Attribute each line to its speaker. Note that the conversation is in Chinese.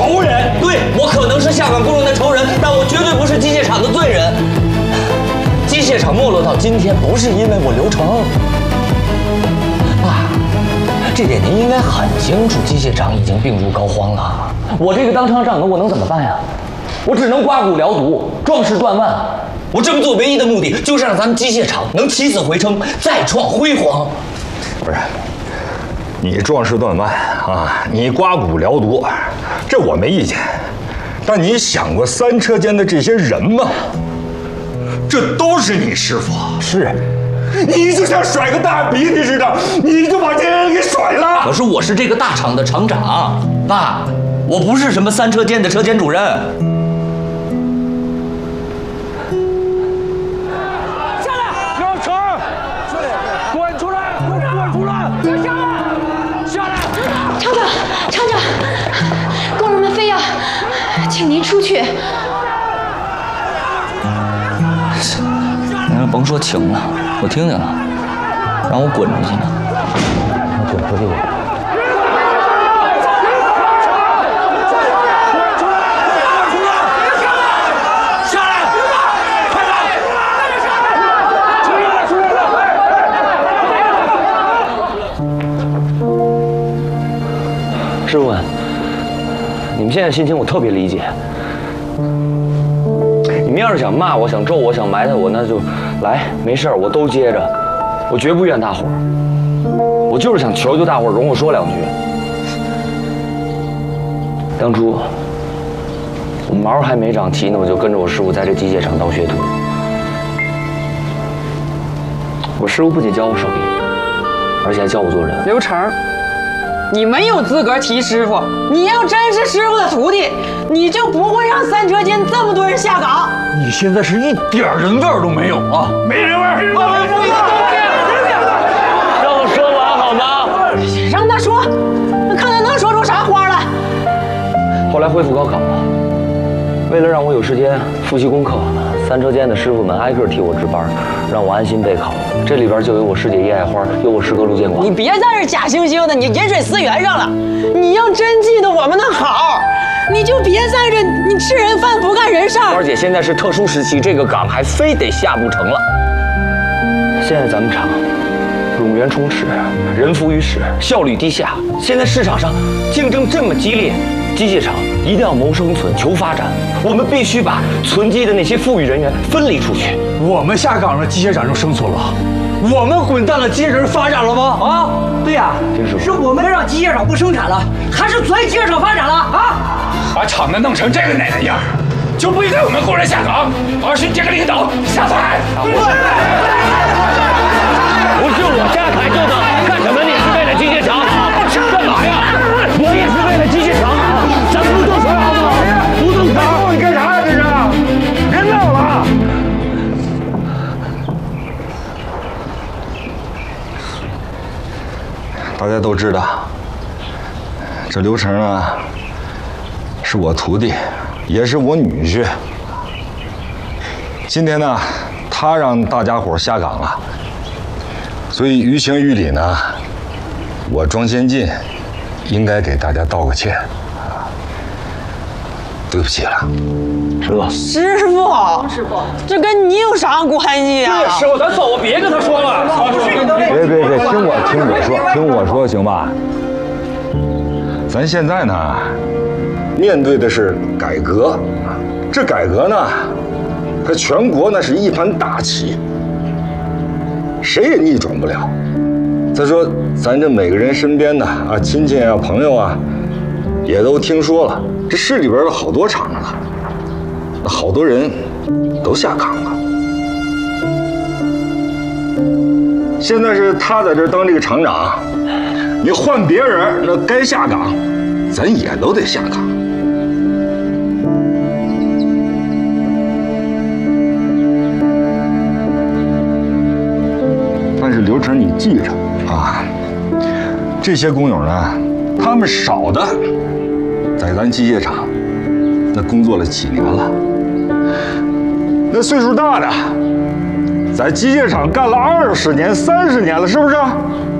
Speaker 1: 仇人。
Speaker 2: 对，我可能是下岗工人的仇人，但我绝对不是机械厂的罪人。机械厂没落到今天，不是因为我刘成。爸，这点您应该很清楚，机械厂已经病入膏肓了。我这个当厂长的，我能怎么办呀？我只能刮骨疗毒，壮士断腕。我这么做唯一的目的，就是让咱们机械厂能起死回生，再创辉煌。
Speaker 1: 不是，你壮士断腕啊，你刮骨疗毒，这我没意见。但你想过三车间的这些人吗？这都是你师傅。
Speaker 2: 是。
Speaker 1: 你就像甩个大鼻涕似的，你就把这些人给甩了。
Speaker 2: 可是我是这个大厂的厂长，爸，我不是什么三车间的车间主任。
Speaker 3: 下来，刘成，滚出来，滚出来！别下来，下来！
Speaker 4: 厂长，工人们非要请您出去。
Speaker 2: 您甭说请了。我听见了，让我滚出去呢，我滚出去。
Speaker 3: 下来！快
Speaker 2: 点！师傅，你们现在心情我特别理解。你们要是想骂我、想咒我、想埋汰我，那就来，没事儿，我都接着，我绝不怨大伙儿。我就是想求求大伙儿容我说两句。当初我毛还没长齐呢，我就跟着我师傅在这机械厂当学徒。我师傅不仅教我手艺，而且还教我做人。
Speaker 5: 刘成，你没有资格提师傅。你要真是师傅的徒弟，你就不会让三车间这么多人下岗。
Speaker 1: 你现在是一点人味都没有啊！没人味儿！
Speaker 2: 让我说完好吗？
Speaker 5: 让他说，看他能说出啥花来。
Speaker 2: 后来恢复高考，为了让我有时间复习功课，三车间的师傅们挨个替我值班，让我安心备考。这里边就有我师姐叶爱花，有我师哥陆建广。
Speaker 5: 你别在这假惺惺的，你饮水思源上了。你要真记得我们的好，你就别在这你吃人饭不干人事。
Speaker 2: 花姐，现在是特殊时期，这个岗还非得下不成了。现在咱们厂冗员充斥，人浮于事，效率低下。现在市场上竞争这么激烈，机械厂一定要谋生存、求发展。我们必须把存积的那些富裕人员分离出去。
Speaker 3: 我们下岗了，机械厂就生存了；我们滚蛋了，机械厂发展了吗？啊，对呀，是我们让机械厂不生产了，还是咱机械厂发展了啊？
Speaker 6: 把厂子弄成这个奶奶样，就不应该我们工人下岗，而是这个领导下台。
Speaker 2: 不是我下台就能干什么？你是为了机械厂好，干嘛呀？我也是为了机械厂好，咱不动手好不好？不动手，
Speaker 6: 你干啥呀？这是别闹了！
Speaker 1: 大家都知道，这刘成呢，是我徒弟，也是我女婿。今天呢，他让大家伙下岗了，所以于情于理呢，我庄先进应该给大家道个歉，对不起了，
Speaker 5: 师傅，这跟你有啥关系呀？
Speaker 3: 师傅，咱走，别跟他说了。
Speaker 1: 别，听我说，行吧？咱现在呢，面对的是改革，这改革呢，它全国那是一盘大棋，谁也逆转不了。再说，咱这每个人身边的啊，亲戚啊、朋友啊，也都听说了，这市里边的好多厂了，好多人都下岗了。现在是他在这当这个厂长，你换别人，那该下岗，咱也都得下岗。但是刘成，你记着啊，这些工友呢，他们少的在咱机械厂那工作了几年了，那岁数大的在机械厂干了20年、30年了，是不是？